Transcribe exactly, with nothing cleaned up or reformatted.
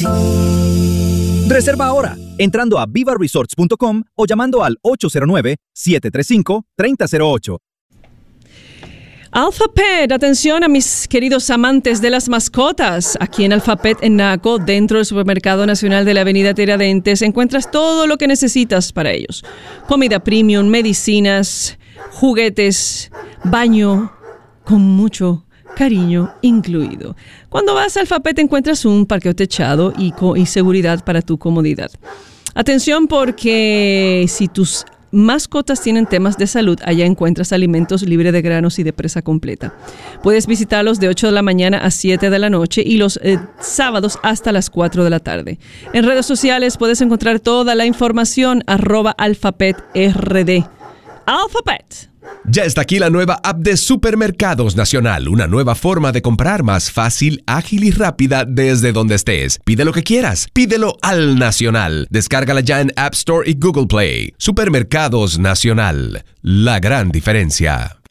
ti. Reserva ahora, entrando a viva resorts punto com o llamando al ocho cero nueve, siete tres cinco, tres cero cero ocho. Alphapet, atención a mis queridos amantes de las mascotas. Aquí en Alphapet en Naco, dentro del Supermercado Nacional de la Avenida Tiradentes, encuentras todo lo que necesitas para ellos. Comida premium, medicinas, juguetes, baño, con mucho cariño incluido. Cuando vas a Alphapet encuentras un parqueo techado y, co- y seguridad para tu comodidad. Atención porque si tus mascotas tienen temas de salud, allá encuentras alimentos libres de granos y de presa completa. Puedes visitarlos de ocho de la mañana a siete de la noche y los eh, sábados hasta las cuatro de la tarde. En redes sociales puedes encontrar toda la información arroba alfapet rd. Alphapet. Ya está aquí la nueva app de Supermercados Nacional, una nueva forma de comprar más fácil, ágil y rápida desde donde estés. Pide lo que quieras, pídelo al Nacional. Descárgala ya en App Store y Google Play. Supermercados Nacional, la gran diferencia.